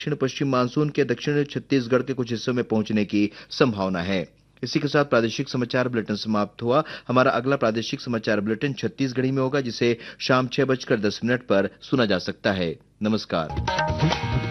दक्षिण पश्चिम मानसून के दक्षिण छत्तीसगढ़ के कुछ हिस्सों में पहुंचने की संभावना है। इसी के साथ प्रादेशिक समाचार बुलेटिन समाप्त हुआ। हमारा अगला प्रादेशिक समाचार बुलेटिन छत्तीसगढ़ी में होगा, जिसे शाम 6:10 पर सुना जा सकता है। नमस्कार।